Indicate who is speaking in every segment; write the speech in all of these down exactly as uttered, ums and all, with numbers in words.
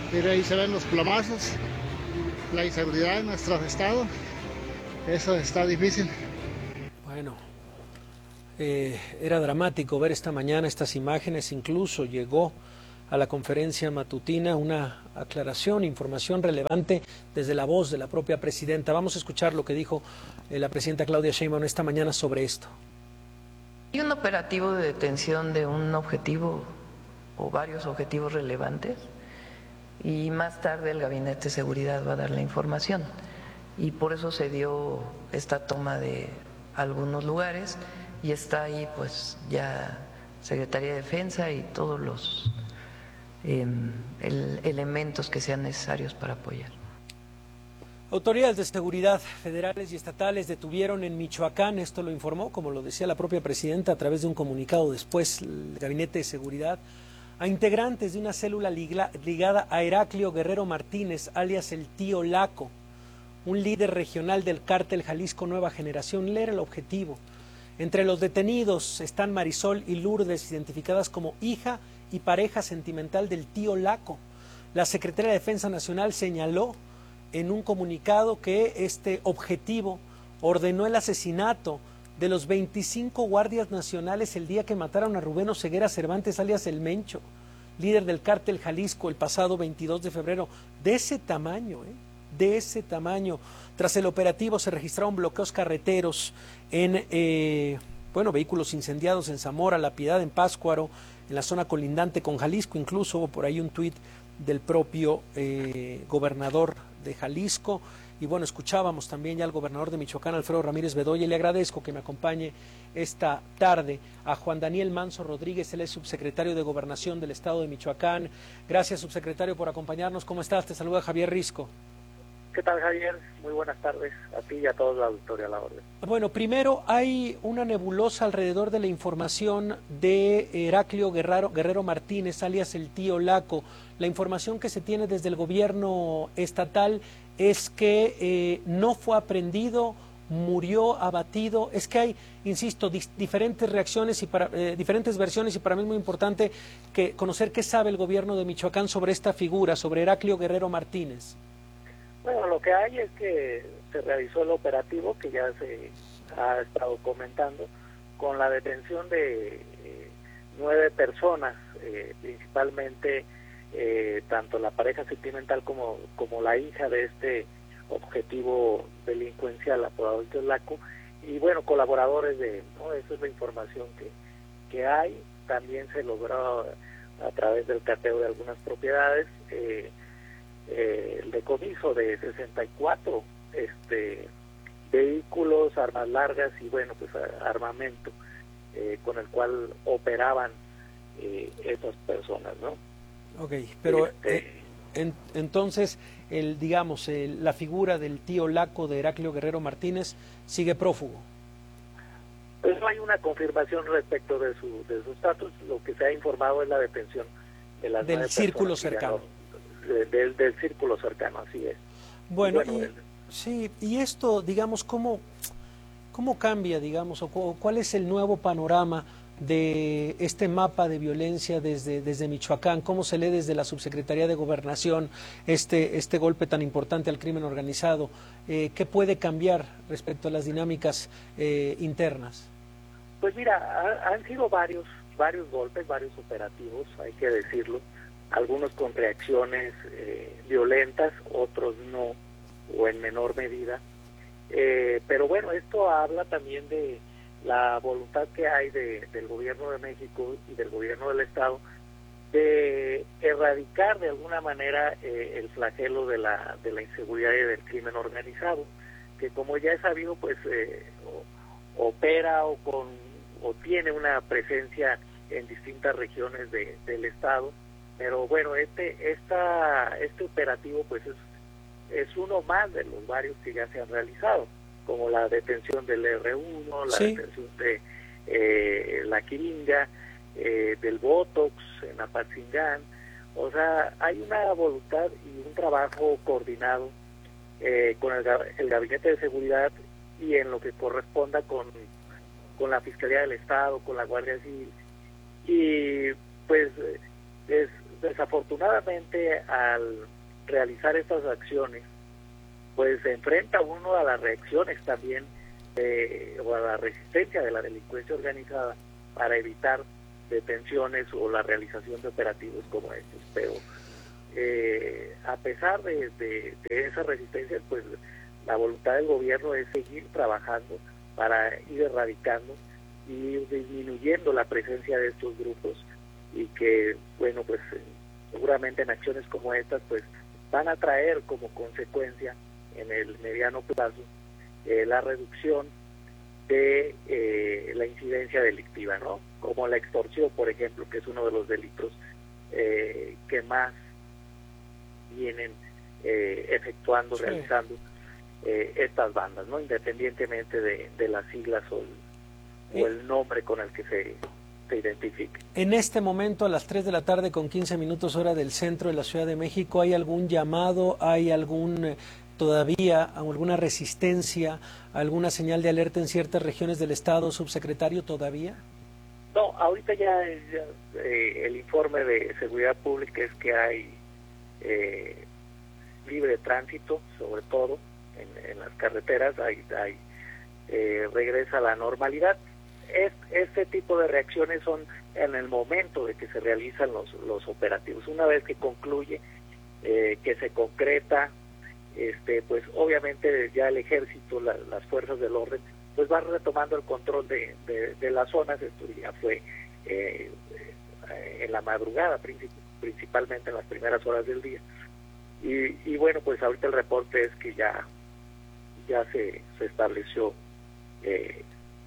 Speaker 1: Mira, ahí se ven los plomazos, la inseguridad en nuestro estado. Eso está difícil.
Speaker 2: Bueno, eh, era dramático ver esta mañana estas imágenes. Incluso llegó a la conferencia matutina una aclaración, información relevante desde la voz de la propia presidenta. Vamos a escuchar lo que dijo eh, la presidenta Claudia Sheinbaum esta mañana sobre esto.
Speaker 3: Hay un operativo de detención de un objetivo o varios objetivos relevantes y más tarde el Gabinete de Seguridad va a dar la información y por eso se dio esta toma de algunos lugares y está ahí pues ya Secretaría de Defensa y todos los eh, el, elementos que sean necesarios para apoyar.
Speaker 2: Autoridades de seguridad federales y estatales detuvieron en Michoacán, esto lo informó, como lo decía la propia presidenta, a través de un comunicado después, el Gabinete de Seguridad, a integrantes de una célula ligada a Heraclio Guerrero Martínez, alias el Tío Laco, un líder regional del cártel Jalisco Nueva Generación. Él era el objetivo. Entre los detenidos están Marisol y Lourdes, identificadas como hija y pareja sentimental del Tío Laco. La Secretaría de Defensa Nacional señaló en un comunicado que este objetivo ordenó el asesinato de los veinticinco guardias nacionales el día que mataron a Rubén Oseguera Cervantes, alias El Mencho, líder del cártel Jalisco, el pasado veintidós de febrero. De ese tamaño, ¿eh? de ese tamaño. Tras el operativo se registraron bloqueos carreteros en, eh, bueno, vehículos incendiados en Zamora, La Piedad, en Pátzcuaro, en la zona colindante con Jalisco. Incluso hubo por ahí un tuit del propio eh, gobernador de Jalisco. Y bueno, escuchábamos también ya al gobernador de Michoacán, Alfredo Ramírez Bedoya, y le agradezco que me acompañe esta tarde a Juan Daniel Manso Rodríguez, él es subsecretario de Gobernación del Estado de Michoacán. Gracias, subsecretario, por acompañarnos. ¿Cómo estás? Te saluda Javier Risco.
Speaker 4: ¿Qué tal, Javier? Muy buenas tardes a ti y a toda la auditoría a la orden.
Speaker 2: Bueno, primero hay una nebulosa alrededor de la información de Heraclio Guerrero, Guerrero Martínez, alias el Tío Laco. La información que se tiene desde el gobierno estatal es que eh, no fue aprehendido, murió abatido. Es que hay, insisto, dis, diferentes reacciones y para, eh, diferentes versiones, y para mí es muy importante que conocer qué sabe el gobierno de Michoacán sobre esta figura, sobre Heraclio Guerrero Martínez.
Speaker 4: Bueno, lo que hay es que se realizó el operativo que ya se ha estado comentando, con la detención de eh, nueve personas, eh, principalmente eh, tanto la pareja sentimental como, como la hija de este objetivo delincuencial apodado el Tío Laco, y bueno, colaboradores de él, ¿no? Esa es la información que, que hay. También se logró a través del cateo de algunas propiedades, eh, Eh, el decomiso de sesenta y cuatro este, vehículos, armas largas y bueno, pues armamento eh, con el cual operaban eh, esas personas, ¿no?
Speaker 2: Ok, pero
Speaker 4: este,
Speaker 2: eh, en, entonces, el digamos, el, la figura del Tío Laco de Heraclio Guerrero Martínez sigue prófugo.
Speaker 4: Pues no hay una confirmación respecto de su de su estatus. Lo que se ha informado es la detención de las
Speaker 2: del círculo cercano.
Speaker 4: Del, del círculo cercano, así es.
Speaker 2: Bueno,
Speaker 4: y, bueno,
Speaker 2: y, el... sí, y esto, digamos, ¿cómo, cómo cambia, digamos, o cuál es el nuevo panorama de este mapa de violencia desde, desde Michoacán? ¿Cómo se lee desde la Subsecretaría de Gobernación este, este golpe tan importante al crimen organizado? Eh, ¿Qué puede cambiar respecto a las dinámicas eh, internas?
Speaker 4: Pues mira, ha, han sido varios, varios golpes, varios operativos, hay que decirlo. Algunos con reacciones eh, violentas, otros no, o en menor medida. Eh, pero bueno, esto habla también de la voluntad que hay de, del gobierno de México y del gobierno del Estado de erradicar de alguna manera eh, el flagelo de la, de la inseguridad y del crimen organizado, que como ya es sabido, pues eh, o, opera o, con, o tiene una presencia en distintas regiones de, del Estado. Pero bueno, este esta este operativo pues es es uno más de los varios que ya se han realizado, como la detención del erre uno, la sí. detención de eh, la Quiringa, eh, del Botox en Apatzingán. O sea, hay una voluntad y un trabajo coordinado eh, con el, el Gabinete de Seguridad y en lo que corresponda con, con la Fiscalía del Estado, con la Guardia Civil. Y pues es desafortunadamente al realizar estas acciones, pues se enfrenta uno a las reacciones también eh, o a la resistencia de la delincuencia organizada para evitar detenciones o la realización de operativos como estos. Pero eh, a pesar de, de, de esas resistencias, pues la voluntad del gobierno es seguir trabajando para ir erradicando y disminuyendo la presencia de estos grupos, y que, bueno, pues seguramente en acciones como estas pues van a traer como consecuencia en el mediano plazo eh, la reducción de eh, la incidencia delictiva, ¿no? Como la extorsión, por ejemplo, que es uno de los delitos eh, que más vienen eh, efectuando, sí. realizando eh, estas bandas, ¿no? Independientemente de, de las siglas o el, eh. o el nombre con el que se, se identifique.
Speaker 2: En este momento, a las tres de la tarde con quince minutos hora del centro de la Ciudad de México, ¿hay algún llamado, hay algún todavía alguna resistencia, alguna señal de alerta en ciertas regiones del estado, subsecretario, todavía?
Speaker 4: No, ahorita ya, ya eh, el informe de seguridad pública es que hay eh, libre tránsito, sobre todo en, en las carreteras, hay, hay eh, regresa a la normalidad. Es, este tipo de reacciones son en el momento de que se realizan los, los operativos. Una vez que concluye, eh, que se concreta, este pues obviamente ya el ejército, la, las fuerzas del orden, pues van retomando el control de, de, de las zonas. Esto ya fue eh, en la madrugada, principalmente en las primeras horas del día. Y, y bueno, pues ahorita el reporte es que ya, ya se, se estableció eh,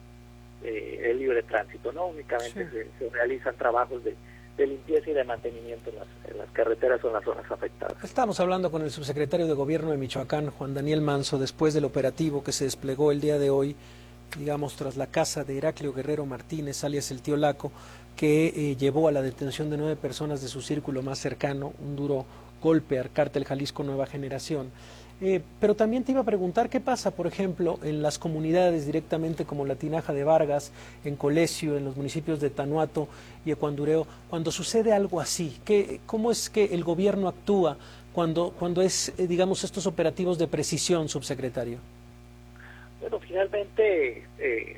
Speaker 4: eh, el libre tránsito, ¿no? Únicamente sí. se, se realizan trabajos de de limpieza y de mantenimiento en las, en las carreteras o en las zonas afectadas.
Speaker 2: Estamos hablando con el subsecretario de Gobierno de Michoacán, Juan Daniel Manso, después del operativo que se desplegó el día de hoy, digamos, tras la casa de Heraclio Guerrero Martínez, alias el Tío Laco, que eh, llevó a la detención de nueve personas de su círculo más cercano, un duro golpe al Cártel Jalisco Nueva Generación. Eh, pero también te iba a preguntar qué pasa, por ejemplo, en las comunidades directamente como la Tinaja de Vargas, en Colesio, en los municipios de Tanuato y Ecuandureo, cuando sucede algo así. ¿Qué, ¿Cómo es que el gobierno actúa cuando, cuando es, eh, digamos, estos operativos de precisión, subsecretario?
Speaker 4: Bueno, finalmente, eh,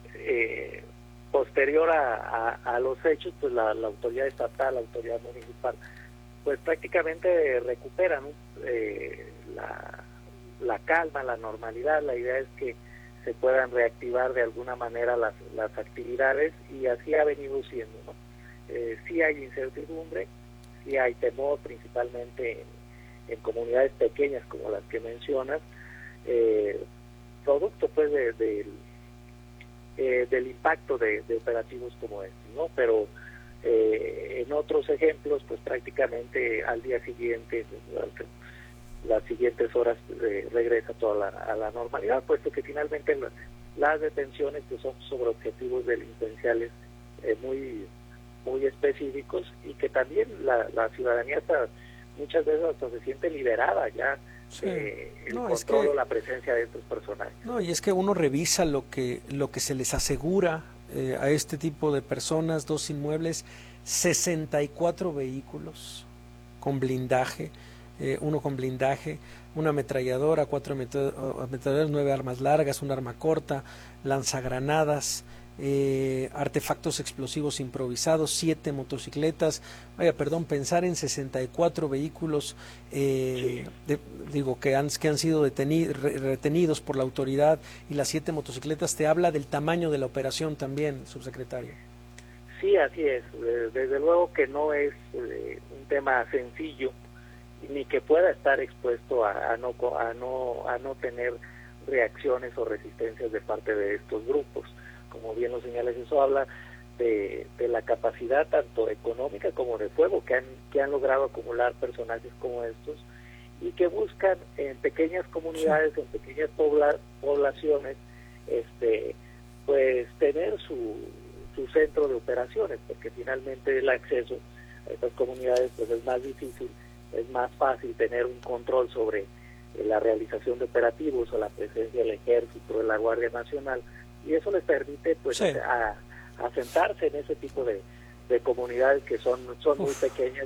Speaker 4: eh, posterior a, a, a los hechos, pues la, la autoridad estatal, la autoridad municipal, pues prácticamente recuperan eh, la, la calma, la normalidad. La idea es que se puedan reactivar de alguna manera las, las actividades, y así ha venido siendo, ¿no? Eh, sí hay incertidumbre, sí hay temor, principalmente en, en comunidades pequeñas como las que mencionas, eh, producto pues de, de, eh, del impacto de, de operativos como este, ¿no? Pero Eh, en otros ejemplos, pues prácticamente al día siguiente, durante las siguientes horas, eh, regresa toda la, a la normalidad, puesto que finalmente la, las detenciones pues son sobre objetivos delincuenciales eh, muy muy específicos, y que también la, la ciudadanía hasta muchas veces hasta se siente liberada ya
Speaker 2: sí.
Speaker 4: eh, el
Speaker 2: no,
Speaker 4: control
Speaker 2: es que,
Speaker 4: o la presencia de estos personajes.
Speaker 2: No, y es que uno revisa lo que lo que se les asegura Eh, a este tipo de personas, dos inmuebles, sesenta y cuatro vehículos con blindaje, eh, uno con blindaje, una ametralladora, cuatro ametralladoras, nueve armas largas, un arma corta, lanzagranadas, eh, artefactos explosivos improvisados, siete motocicletas. Vaya, perdón, pensar en sesenta y cuatro vehículos, eh, sí. de, digo, que han, que han sido detenidos, retenidos por la autoridad, y las siete motocicletas, te habla del tamaño de la operación también, subsecretario.
Speaker 4: Sí, así es. Desde luego que no es eh, un tema sencillo, ni que pueda estar expuesto a, a, no, a, no, a no tener reacciones o resistencias de parte de estos grupos. Como bien lo señalas, eso habla de, de la capacidad tanto económica como de fuego que han, que han logrado acumular personajes como estos, y que buscan en pequeñas comunidades, en pequeñas pobla, poblaciones, este pues tener su, su centro de operaciones, porque finalmente el acceso a estas comunidades pues es más difícil, es más fácil tener un control sobre eh, la realización de operativos o la presencia del ejército, de la Guardia Nacional, y eso les permite pues sí. a, a sentarse en ese tipo de, de comunidades que son son Uf. muy pequeñas,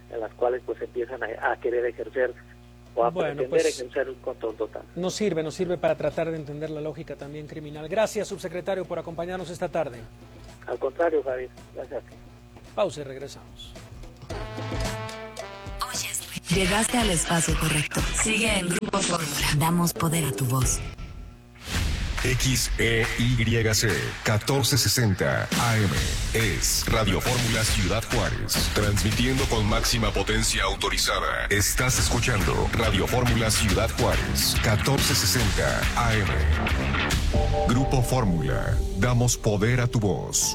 Speaker 4: en las cuales pues empiezan a, a querer ejercer o a
Speaker 2: Bueno,
Speaker 4: pretender
Speaker 2: pues,
Speaker 4: ejercer un control total.
Speaker 2: Nos sirve, nos sirve para tratar de entender la lógica también criminal. Gracias, subsecretario, por acompañarnos esta tarde.
Speaker 4: Al contrario, Javier, gracias.
Speaker 2: Pausa y regresamos.
Speaker 5: Llegaste al espacio correcto. Sigue en Grupo Fórmula. Damos poder a tu voz.
Speaker 6: X E Y C catorce sesenta A M es Radio Fórmula Ciudad Juárez, transmitiendo con máxima potencia autorizada. Estás escuchando Radio Fórmula Ciudad Juárez, catorce sesenta A M. Grupo Fórmula, damos poder a tu voz.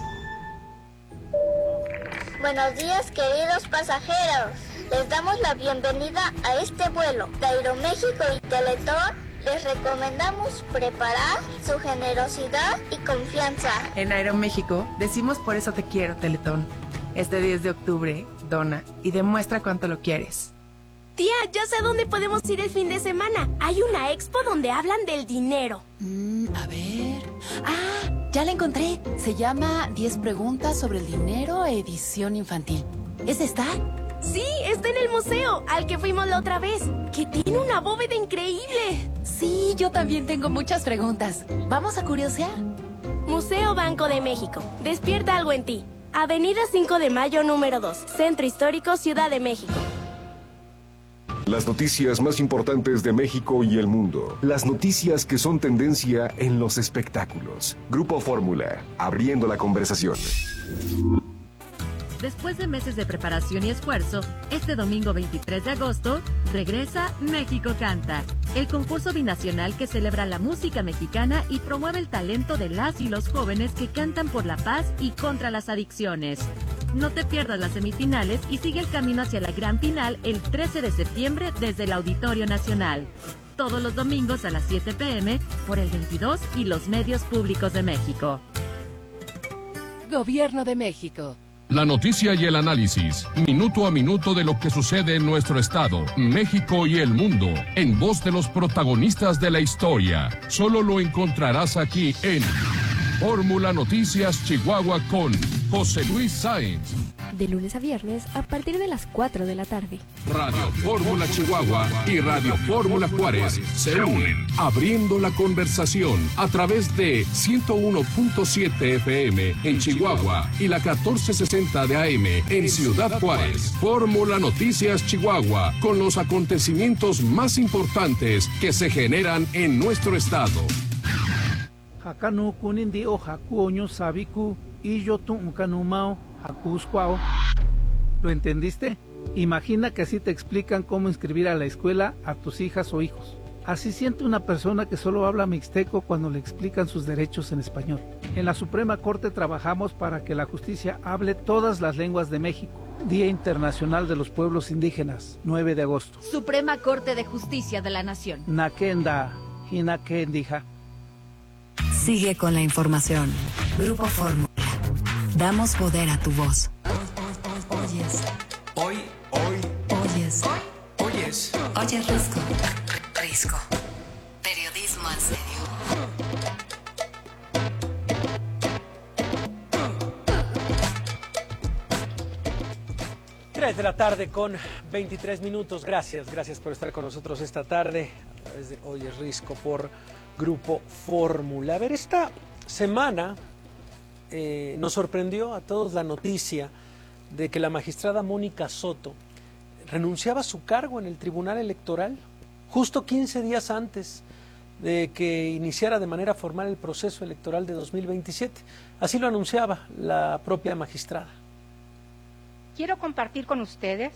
Speaker 7: Buenos días, queridos pasajeros. Les damos la bienvenida a este vuelo de Aeroméxico y Teletón. Les recomendamos preparar su generosidad y confianza.
Speaker 8: En Aeroméxico decimos por eso te quiero, Teletón. Este diez de octubre, dona y demuestra cuánto lo quieres.
Speaker 9: Tía, ya sé a dónde podemos ir el fin de semana. Hay una expo donde hablan del dinero.
Speaker 10: Mm, a ver... Ah, ya la encontré. Se llama diez preguntas sobre el dinero, edición infantil. ¿Es esta?
Speaker 9: Sí, está en el museo, al que fuimos la otra vez, que tiene una bóveda increíble.
Speaker 10: Sí, yo también tengo muchas preguntas. ¿Vamos a curiosear?
Speaker 9: Museo Banco de México. Despierta algo en ti. Avenida cinco de Mayo, número dos. Centro Histórico, Ciudad de México.
Speaker 6: Las noticias más importantes de México y el mundo. Las noticias que son tendencia en los espectáculos. Grupo Fórmula, abriendo la conversación.
Speaker 11: Después de meses de preparación y esfuerzo, este domingo veintitrés de agosto, regresa México Canta, el concurso binacional que celebra la música mexicana y promueve el talento de las y los jóvenes que cantan por la paz y contra las adicciones. No te pierdas las semifinales y sigue el camino hacia la gran final el trece de septiembre desde el Auditorio Nacional. Todos los domingos a las siete pe eme por el veintidós y los medios públicos de México.
Speaker 10: Gobierno de México.
Speaker 12: La noticia y el análisis, minuto a minuto de lo que sucede en nuestro estado, México y el mundo, en voz de los protagonistas de la historia. Solo lo encontrarás aquí en Fórmula Noticias Chihuahua con José Luis Sáenz.
Speaker 13: De lunes a viernes a partir de las cuatro de la tarde.
Speaker 12: Radio Fórmula Chihuahua y Radio Fórmula Juárez se unen, abriendo la conversación a través de ciento uno punto siete efe eme en Chihuahua y la catorce sesenta de A eme en Ciudad Juárez. Fórmula Noticias Chihuahua, con los acontecimientos más importantes que se generan en nuestro estado.
Speaker 14: Hakanu kunindi o hakuoño sabiku y yo tu unkanumao hakuscuao. ¿Lo entendiste? Imagina que así te explican cómo inscribir a la escuela a tus hijas o hijos. Así siente una persona que solo habla mixteco cuando le explican sus derechos en español. En la Suprema Corte trabajamos para que la justicia hable todas las lenguas de México. Día Internacional de los Pueblos Indígenas, nueve de agosto.
Speaker 15: Suprema Corte de Justicia de la Nación.
Speaker 14: Nakenda, Hinakendija.
Speaker 5: Sigue con la información. Grupo Fórmula. Damos poder a tu voz. Oyes.
Speaker 16: Hoy, hoy.
Speaker 5: Oyes.
Speaker 16: Hoy, oyes.
Speaker 5: Oyes Risco. Risco. Periodismo en serio.
Speaker 2: tres de la tarde con veintitrés minutos. Gracias, gracias por estar con nosotros esta tarde a través de Oyes Risco por Grupo Fórmula. A ver, esta semana eh, nos sorprendió a todos la noticia de que la magistrada Mónica Soto renunciaba a su cargo en el Tribunal Electoral justo quince días antes de que iniciara de manera formal el proceso electoral de dos mil veintisiete. Así lo anunciaba la propia magistrada.
Speaker 17: Quiero compartir con ustedes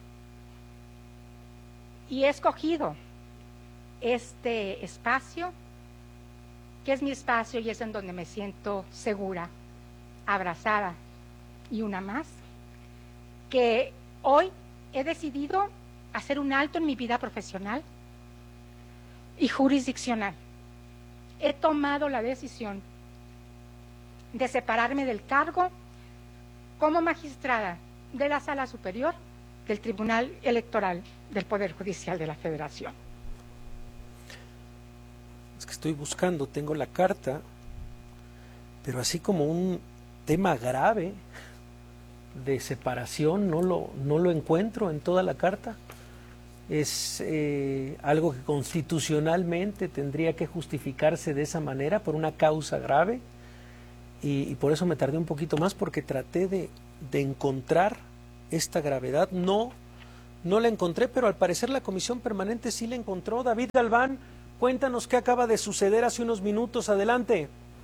Speaker 17: y he escogido este espacio, que es mi espacio y es en donde me siento segura, abrazada y una más, que hoy he decidido hacer un alto en mi vida profesional y jurisdiccional. He tomado la decisión de separarme del cargo como magistrada de la Sala Superior del Tribunal Electoral del Poder Judicial de la Federación.
Speaker 2: Es que estoy buscando, tengo la carta, pero así como un tema grave, de separación, no lo, no lo encuentro en toda la carta. Es eh, algo que constitucionalmente tendría que justificarse de esa manera por una causa grave y, y por eso me tardé un poquito más porque traté de, de encontrar esta gravedad. No, no la encontré, pero al parecer la comisión permanente sí la encontró. David Galván, cuéntanos qué acaba de suceder hace unos minutos. Adelante.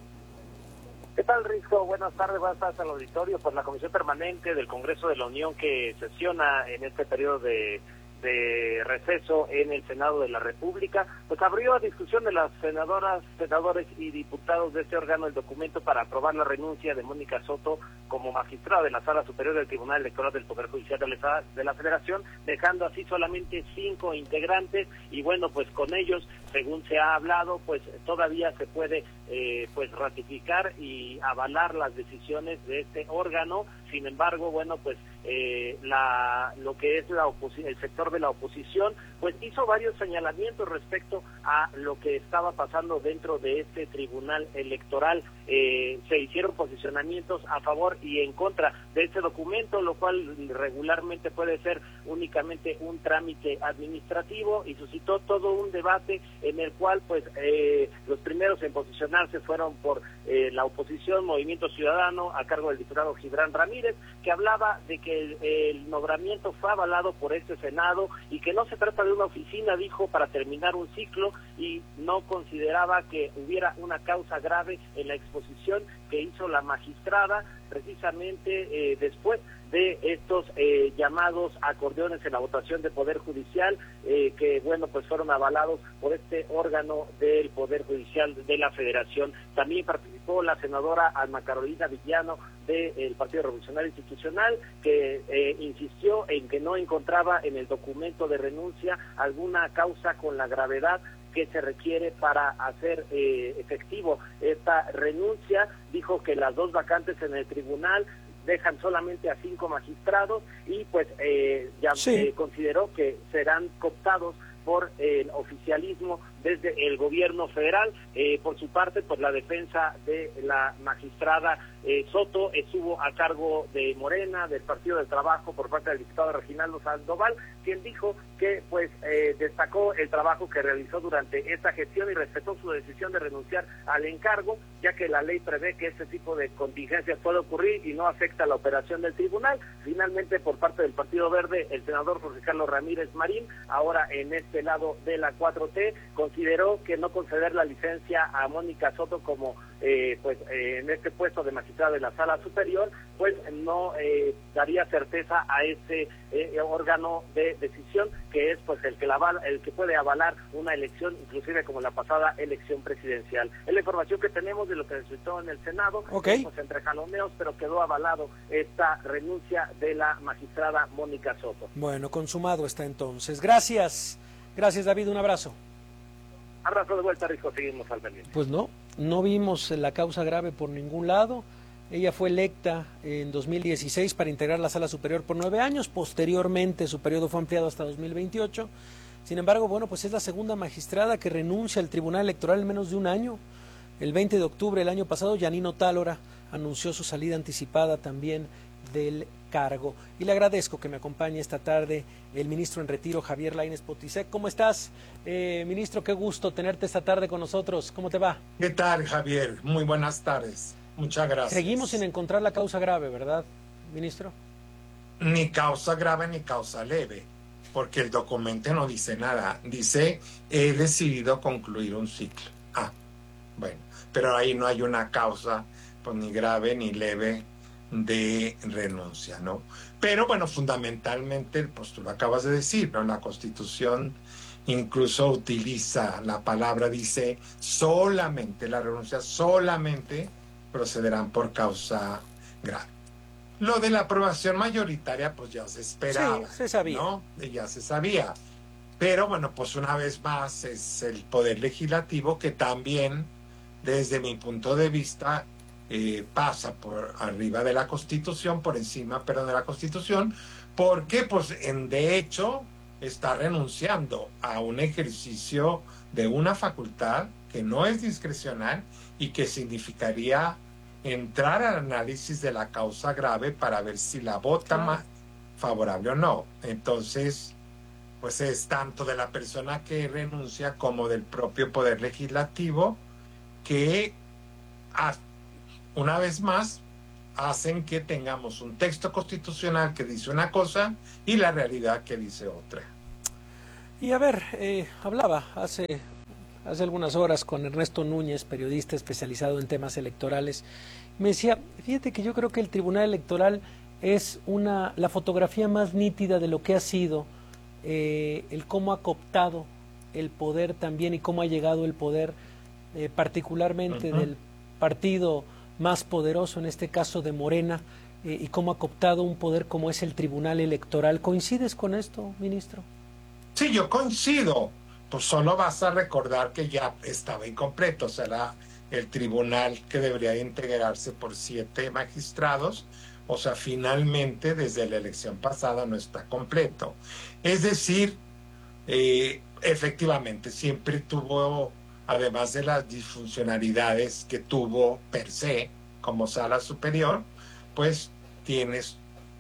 Speaker 18: ¿Qué tal, Risco? Buenas tardes, buenas tardes al auditorio. Pues la comisión permanente del Congreso de la Unión que sesiona en este periodo de de receso en el Senado de la República, pues abrió a discusión de las senadoras, senadores y diputados de este órgano el documento para aprobar la renuncia de Mónica Soto como magistrada de la Sala Superior del Tribunal Electoral del Poder Judicial de la Federación, dejando así solamente cinco integrantes y bueno, pues con ellos, según se ha hablado, pues todavía se puede eh, pues ratificar y avalar las decisiones de este órgano. Sin embargo, bueno, pues eh, la lo que es la oposición, el sector de la oposición, pues hizo varios señalamientos respecto a lo que estaba pasando dentro de este tribunal electoral. Eh, se hicieron posicionamientos a favor y en contra de este documento, lo cual regularmente puede ser únicamente un trámite administrativo y suscitó todo un debate en el cual pues eh, los primeros en posicionarse fueron por eh, la oposición, Movimiento Ciudadano, a cargo del diputado Gibran Ramírez, que hablaba de que el, el nombramiento fue avalado por este Senado y que no se trata de una oficina, dijo, para terminar un ciclo, y no consideraba que hubiera una causa grave en la exposición que hizo la magistrada precisamente eh, después de estos eh, llamados acordeones en la votación de Poder Judicial, eh, que bueno, pues fueron avalados por este órgano del Poder Judicial de la Federación. También participó la senadora Alma Carolina Villano del Partido Revolucionario Institucional, que eh, insistió en que no encontraba en el documento de renuncia alguna causa con la gravedad que se requiere para hacer eh, efectivo esta renuncia. Dijo que las dos vacantes en el tribunal dejan solamente a cinco magistrados y pues eh, ya sí. eh, consideró que serán cooptados por el oficialismo desde el gobierno federal. Eh, por su parte, pues la defensa de la magistrada eh, Soto estuvo a cargo de Morena, del Partido del Trabajo, por parte del diputado Reginaldo Sandoval, quien dijo que pues eh, destacó el trabajo que realizó durante esta gestión y respetó su decisión de renunciar al encargo, ya que la ley prevé que este tipo de contingencias puede ocurrir y no afecta la operación del tribunal. Finalmente, por parte del Partido Verde, el senador Jorge Carlos Ramírez Marín, ahora en este lado de la cuatro T, consideró que no conceder la licencia a Mónica Soto como eh, pues eh, en este puesto de magistrada de la Sala Superior, pues no eh, daría certeza a ese eh, órgano de decisión que es pues el que la avala, el que puede avalar una elección, inclusive como la pasada elección presidencial. Es la información que tenemos de lo que se suscitó en el Senado,
Speaker 2: okay.
Speaker 18: pues entre jaloneos, pero quedó avalado esta renuncia de la magistrada Mónica Soto.
Speaker 2: Bueno, consumado está entonces. Gracias. Gracias, David, un abrazo.
Speaker 18: Abrazo de vuelta, Rico, seguimos al pendiente.
Speaker 2: Pues no, no vimos la causa grave por ningún lado. Ella fue electa en dos mil dieciséis para integrar la Sala Superior por nueve años. Posteriormente, su periodo fue ampliado hasta dos mil veintiocho. Sin embargo, bueno, pues es la segunda magistrada que renuncia al Tribunal Electoral en menos de un año. El veinte de octubre del año pasado, Yanino Tálora anunció su salida anticipada también del cargo. Y le agradezco que me acompañe esta tarde el ministro en retiro, Javier Lainez Potisek. ¿Cómo estás, eh, ministro? Qué gusto tenerte esta tarde con nosotros. ¿Cómo te va?
Speaker 19: ¿Qué tal, Javier? Muy buenas tardes. Muchas gracias.
Speaker 2: Seguimos sin encontrar la causa grave, ¿verdad, ministro?
Speaker 19: Ni causa grave ni causa leve, porque el documento no dice nada. Dice, he decidido concluir un ciclo. Ah, bueno, pero ahí no hay una causa, pues ni grave ni leve de renuncia, ¿no? Pero bueno, fundamentalmente, pues tú lo acabas de decir, ¿no? La Constitución incluso utiliza la palabra, dice, solamente, la renuncia solamente procederán por causa grave. Lo de la aprobación mayoritaria, pues ya se esperaba.
Speaker 2: Sí, se sabía.
Speaker 19: ¿No? Ya se sabía. Pero bueno, pues una vez más es el Poder Legislativo que también, desde mi punto de vista, Eh, pasa por arriba de la Constitución, por encima, perdón, de la Constitución, porque pues en de hecho está renunciando a un ejercicio de una facultad que no es discrecional y que significaría entrar al análisis de la causa grave para ver si la vota más favorable o no. Entonces, pues es tanto de la persona que renuncia como del propio Poder Legislativo que, una vez más, hacen que tengamos un texto constitucional que dice una cosa y la realidad que dice otra.
Speaker 2: Y a ver, eh, hablaba hace, hace algunas horas con Ernesto Núñez, periodista especializado en temas electorales. Me decía, fíjate que yo creo que el Tribunal Electoral es una la fotografía más nítida de lo que ha sido eh, el cómo ha cooptado el poder también y cómo ha llegado el poder, eh, particularmente uh-huh. del partido más poderoso, en este caso de Morena, eh, y cómo ha cooptado un poder como es el Tribunal Electoral. ¿Coincides con esto, ministro?
Speaker 19: Sí, yo coincido. Pues solo vas a recordar que ya estaba incompleto. Será el tribunal que debería integrarse por siete magistrados. O sea, finalmente, desde la elección pasada no está completo. Es decir, eh, efectivamente, siempre tuvo, además de las disfuncionalidades que tuvo per se como sala superior, pues tienes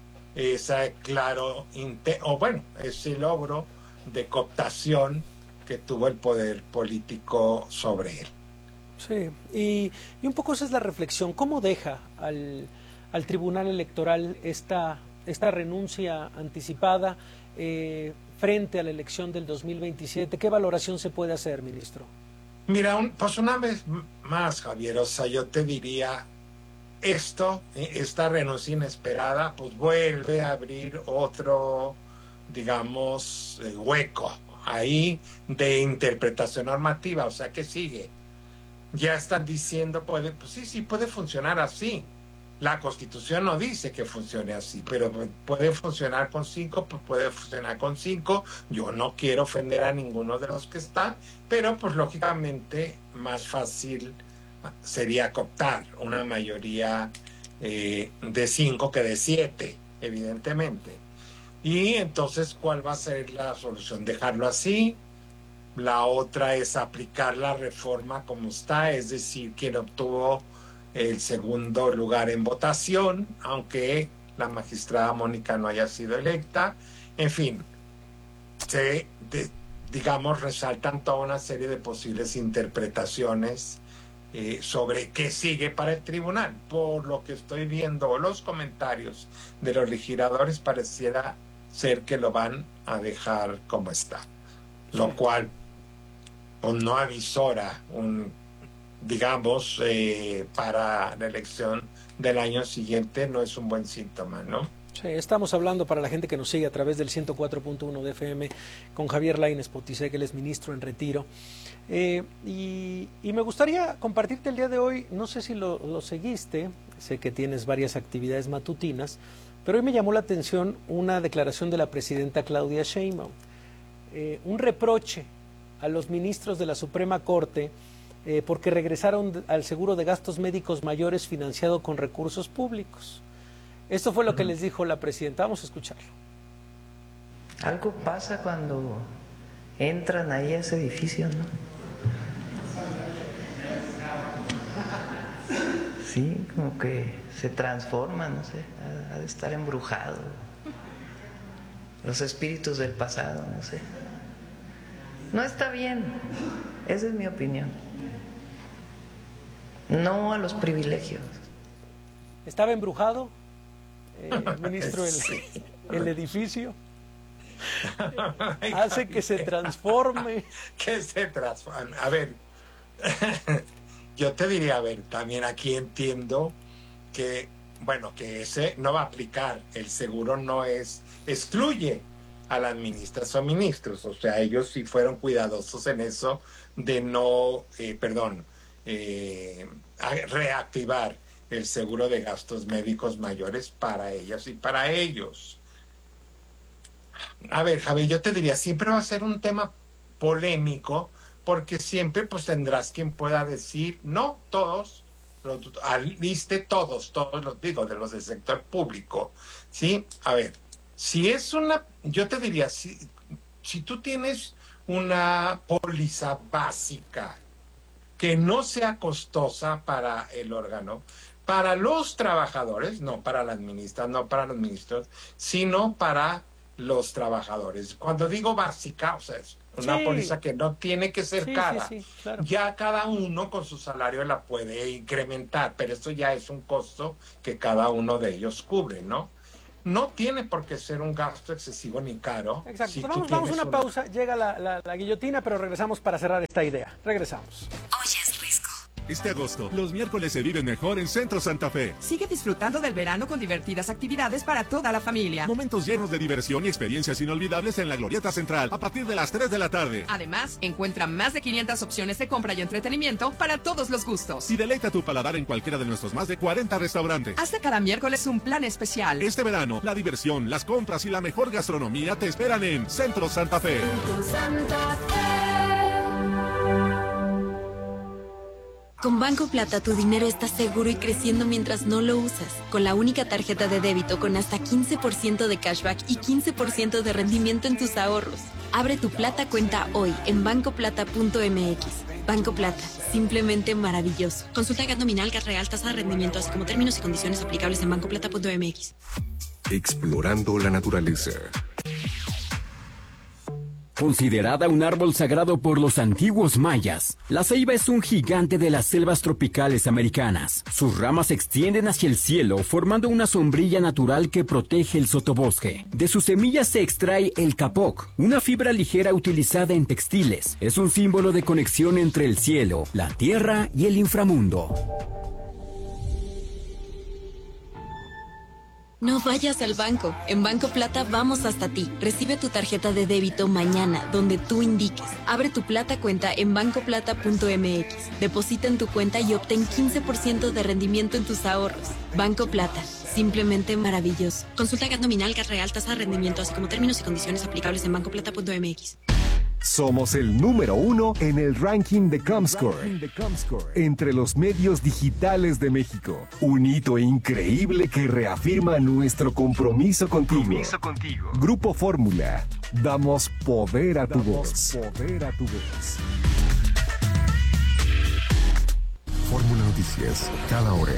Speaker 19: ese claro, o bueno, ese logro de cooptación que tuvo el poder político sobre él.
Speaker 2: Sí, y, y un poco esa es la reflexión. ¿Cómo deja al, al Tribunal Electoral esta, esta renuncia anticipada eh, frente a la elección del dos mil veintisiete? ¿Qué valoración se puede hacer, ministro?
Speaker 19: Mira, un, pues una vez más, Javier, o sea, yo te diría, esto, esta renuncia inesperada, pues vuelve a abrir otro, digamos, eh, hueco ahí de interpretación normativa. O sea, ¿qué sigue? Ya están diciendo, puede, pues sí, sí, puede funcionar así. La Constitución no dice que funcione así, pero puede funcionar con cinco, pues puede funcionar con cinco. Yo no quiero ofender a ninguno de los que están, pero pues lógicamente más fácil sería cooptar una mayoría eh, de cinco que de siete, evidentemente. Y entonces, ¿cuál va a ser la solución? ¿Dejarlo así? La otra es aplicar la reforma como está, es decir, quien obtuvo el segundo lugar en votación, aunque la magistrada Mónica no haya sido electa. En fin, se, de, digamos, resaltan toda una serie de posibles interpretaciones eh, sobre qué sigue para el tribunal. Por lo que estoy viendo, los comentarios de los legisladores pareciera ser que lo van a dejar como está, lo cual pues, no avisora un, digamos, eh, para la elección del año siguiente, no es un buen síntoma, ¿no?
Speaker 2: Sí, estamos hablando para la gente que nos sigue a través del ciento cuatro punto uno de F M con Javier Lainez Potisek, que él es ministro en retiro. Eh, y, y me gustaría compartirte el día de hoy, no sé si lo, lo seguiste, sé que tienes varias actividades matutinas, pero hoy me llamó la atención una declaración de la presidenta Claudia Sheinbaum, eh, un reproche a los ministros de la Suprema Corte eh, porque regresaron al seguro de gastos médicos mayores financiado con recursos públicos. Esto fue lo que les dijo la presidenta. Vamos a escucharlo.
Speaker 3: Algo pasa cuando entran ahí a ese edificio, ¿no? Sí, como que se transforma, no sé, ha, ha de estar embrujado. Los espíritus del pasado, no sé. No está bien, esa es mi opinión. No a los privilegios.
Speaker 2: ¿Estaba embrujado, eh, ministro, el,
Speaker 19: sí.
Speaker 2: el edificio? Hace que se transforme.
Speaker 19: Que se transforme. A ver, yo te diría, a ver, también aquí entiendo que, bueno, que ese no va a aplicar. El seguro no es, excluye a las ministras o ministros. O sea, ellos sí fueron cuidadosos en eso de no, eh, perdón, eh, reactivar el seguro de gastos médicos mayores para ellas y para ellos. A ver, Javier, yo te diría, siempre va a ser un tema polémico, porque siempre pues tendrás quien pueda decir, no, todos, aliste todos, todos los digo, de los del sector público, ¿sí? A ver, si es una, yo te diría, si, si tú tienes una póliza básica que no sea costosa para el órgano, para los trabajadores, no para las ministras, no para los ministros, sino para los trabajadores. Cuando digo básica, o sea, es una
Speaker 2: sí.
Speaker 19: póliza que no tiene que ser
Speaker 2: sí,
Speaker 19: cara.
Speaker 2: Sí, sí, claro.
Speaker 19: Ya cada uno con su salario la puede incrementar, pero esto ya es un costo que cada uno de ellos cubre, ¿no? No tiene por qué ser un gasto excesivo ni caro.
Speaker 2: Exacto.
Speaker 19: Si
Speaker 2: vamos,
Speaker 19: tú
Speaker 2: vamos a
Speaker 19: tienes
Speaker 2: una pausa, llega la, la, la guillotina, pero regresamos para cerrar esta idea. Regresamos.
Speaker 5: Oye, es Risco.
Speaker 20: Este agosto, los miércoles se viven mejor en Centro Santa Fe.
Speaker 21: Sigue disfrutando del verano con divertidas actividades para toda la familia.
Speaker 20: Momentos llenos de diversión y experiencias inolvidables en la Glorieta Central a partir de las tres de la tarde.
Speaker 21: Además, encuentra más de quinientas opciones de compra y entretenimiento para todos los gustos.
Speaker 20: Y deleita tu paladar en cualquiera de nuestros más de cuarenta restaurantes.
Speaker 21: Hasta cada miércoles un plan especial.
Speaker 20: Este verano, la diversión, las compras y la mejor gastronomía te esperan en Centro Santa Fe.
Speaker 5: Centro Santa Fe. Con Banco Plata tu dinero está seguro y creciendo mientras no lo usas. Con la única tarjeta de débito con hasta quince por ciento de cashback y quince por ciento de rendimiento en tus ahorros. Abre tu Plata cuenta hoy en banco plata punto m x. Banco Plata, simplemente maravilloso. Consulta G A T nominal, G A T real, tasa de rendimiento, así como términos y condiciones aplicables en banco plata punto m x.
Speaker 6: Explorando la naturaleza.
Speaker 22: Considerada un árbol sagrado por los antiguos mayas, la ceiba es un gigante de las selvas tropicales americanas. Sus ramas se extienden hacia el cielo, formando una sombrilla natural que protege el sotobosque. De sus semillas se extrae el capoc, una fibra ligera utilizada en textiles. Es un símbolo de conexión entre el cielo, la tierra y el inframundo.
Speaker 5: No vayas al banco. En Banco Plata vamos hasta ti. Recibe tu tarjeta de débito mañana, donde tú indiques. Abre tu Plata cuenta en banco plata punto m x. Deposita en tu cuenta y obtén quince por ciento de rendimiento en tus ahorros. Banco Plata, simplemente maravilloso. Consulta G A T nominal, G A T real, tasa de rendimiento, así como términos y condiciones aplicables en banco plata punto m x.
Speaker 23: Somos el número uno en el ranking de Comscore, entre los medios digitales de México. Un hito increíble que reafirma nuestro compromiso contigo.
Speaker 24: Compromiso contigo.
Speaker 23: Grupo Fórmula, damos poder a tu voz. Poder a tu voz.
Speaker 6: Fórmula Noticias, cada hora.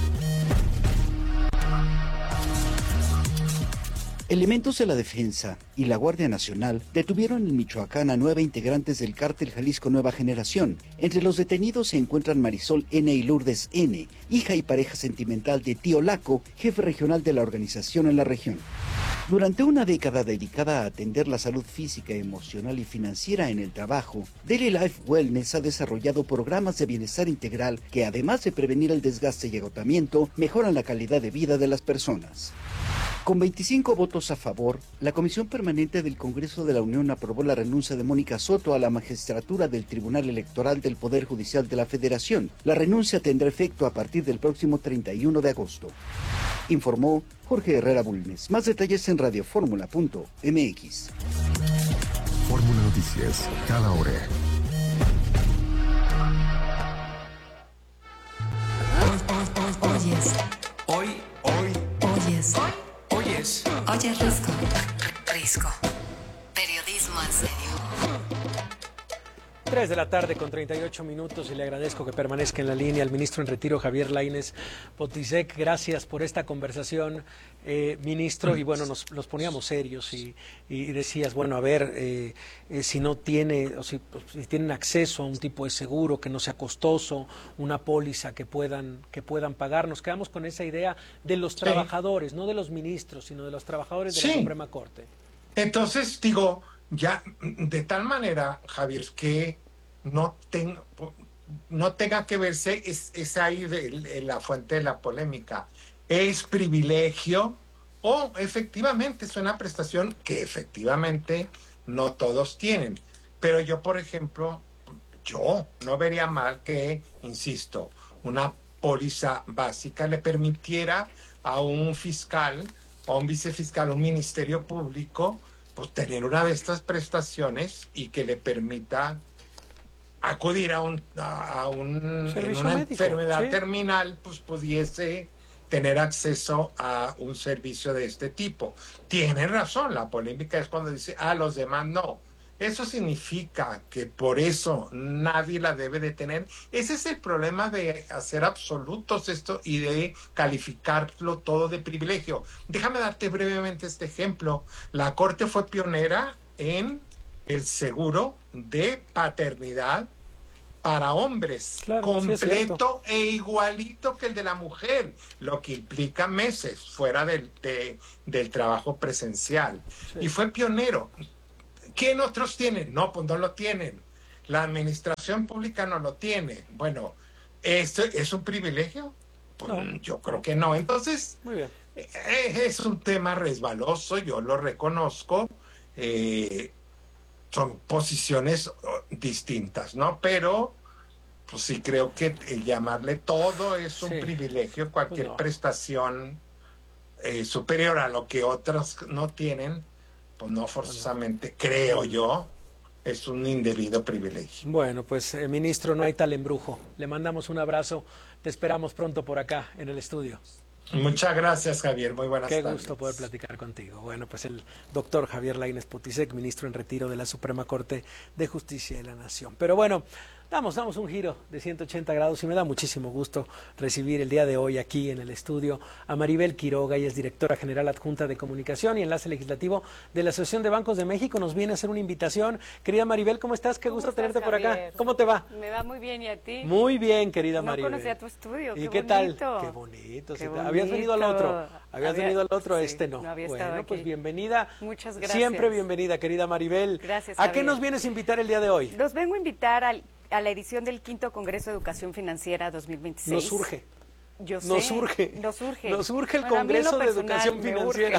Speaker 25: Elementos de la Defensa y la Guardia Nacional detuvieron en Michoacán a nueve integrantes del cártel Jalisco Nueva Generación. Entre los detenidos se encuentran Marisol N. y Lourdes N., hija y pareja sentimental de Tío Laco, jefe regional de la organización en la región. Durante una década dedicada a atender la salud física, emocional y financiera en el trabajo, Daily Life Wellness ha desarrollado programas de bienestar integral que, además de prevenir el desgaste y agotamiento, mejoran la calidad de vida de las personas. Con veinticinco votos a favor, la Comisión Permanente del Congreso de la Unión aprobó la renuncia de Mónica Soto a la magistratura del Tribunal Electoral del Poder Judicial de la Federación. La renuncia tendrá efecto a partir del próximo treinta y uno de agosto. Informó Jorge Herrera Bulnes. Más detalles en radioformula punto m x.
Speaker 6: Fórmula Noticias, cada hora.
Speaker 5: Oyes.
Speaker 16: Hoy, hoy,
Speaker 5: Oyes.
Speaker 16: oyes.
Speaker 5: Oyes Risco. Risco. Periodismo en serio.
Speaker 2: tres de la tarde con treinta y ocho minutos y le agradezco que permanezca en la línea al ministro en retiro Javier Lainez Potisek. Gracias por esta conversación, eh, ministro. Y bueno, nos, nos poníamos serios y, y decías, bueno, a ver, eh, eh, si no tiene, o si, pues, si tienen acceso a un tipo de seguro que no sea costoso, una póliza que puedan, que puedan pagar. Nos quedamos con esa idea de los trabajadores, sí. No de los ministros, sino de los trabajadores de sí. la Suprema Corte.
Speaker 19: Entonces, digo, ya de tal manera, Javier, que no, ten, no tenga que verse, es, es ahí de, de la fuente de la polémica. ¿Es privilegio o efectivamente es una prestación que efectivamente no todos tienen? Pero yo, por ejemplo, yo no vería mal que, insisto, una póliza básica le permitiera a un fiscal, a un vicefiscal, a un ministerio público, pues tener una de estas prestaciones y que le permita acudir a un a un en una médico, enfermedad ¿sí? terminal, pues pudiese tener acceso a un servicio de este tipo. Tienen razón, la polémica es cuando dice, ah, los demás no. ¿Eso significa que por eso nadie la debe de tener? Ese es el problema de hacer absolutos esto y de calificarlo todo de privilegio. Déjame darte brevemente este ejemplo. La Corte fue pionera en el seguro de paternidad para hombres,
Speaker 2: claro,
Speaker 19: completo
Speaker 2: sí,
Speaker 19: e igualito que el de la mujer, lo que implica meses fuera del, de, del trabajo presencial. Sí. Y fue pionero. ¿Quién otros tienen? No, pues no lo tienen. La administración pública no lo tiene. Bueno, ¿esto es un privilegio? Pues no. Yo creo que no. Entonces,
Speaker 2: muy bien.
Speaker 19: Es un tema resbaloso, yo lo reconozco. Eh, son posiciones distintas, ¿no? Pero, pues sí creo que llamarle todo es un sí. privilegio. Cualquier no. prestación eh, superior a lo que otros no tienen, pues no forzosamente, creo yo, es un indebido privilegio.
Speaker 2: Bueno, pues, eh, ministro, no hay tal embrujo. Le mandamos un abrazo. Te esperamos pronto por acá, en el estudio.
Speaker 19: Muchas gracias, Javier. Muy buenas
Speaker 2: Qué
Speaker 19: tardes.
Speaker 2: Qué gusto poder platicar contigo. Bueno, pues el doctor Javier Lainez Potisek, ministro en retiro de la Suprema Corte de Justicia de la Nación. Pero bueno, damos, damos un giro de ciento ochenta grados y me da muchísimo gusto recibir el día de hoy aquí en el estudio a Maribel Quiroga. Ella es directora general adjunta de comunicación y enlace legislativo de la Asociación de Bancos de México. Nos viene a hacer una invitación. Querida Maribel, ¿cómo estás? Qué gusto tenerte por acá. ¿Cómo te va?
Speaker 1: Me va muy bien, ¿y a ti?
Speaker 2: Muy bien, querida
Speaker 1: no
Speaker 2: Maribel.
Speaker 1: No conocía tu estudio.
Speaker 2: ¿Y
Speaker 1: qué,
Speaker 2: qué
Speaker 1: bonito.
Speaker 2: tal? Qué bonito.
Speaker 1: Qué
Speaker 2: Sí,
Speaker 1: bonito.
Speaker 2: Habías venido al otro. Habías
Speaker 1: Había,
Speaker 2: venido al otro,
Speaker 1: sí,
Speaker 2: este no.
Speaker 1: no había
Speaker 2: bueno,
Speaker 1: estado aquí.
Speaker 2: Pues bienvenida.
Speaker 1: Muchas gracias.
Speaker 2: Siempre bienvenida, querida Maribel.
Speaker 1: Gracias,
Speaker 2: ¿A
Speaker 1: Javier.
Speaker 2: qué nos vienes a invitar el día de hoy?
Speaker 1: Los vengo a invitar al, a la edición del quinto Congreso de Educación Financiera dos mil veintiséis.
Speaker 2: Nos surge.
Speaker 1: Yo sé,
Speaker 2: nos surge.
Speaker 1: Nos surge.
Speaker 2: Nos surge el
Speaker 1: bueno,
Speaker 2: Congreso
Speaker 1: personal,
Speaker 2: de Educación Financiera.